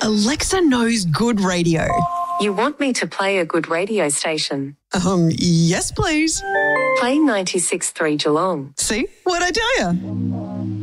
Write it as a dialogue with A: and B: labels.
A: Alexa knows good radio.
B: You want me to play a good radio station?
A: Yes, please.
B: Play 96.3 Geelong.
A: See? What'd I tell you?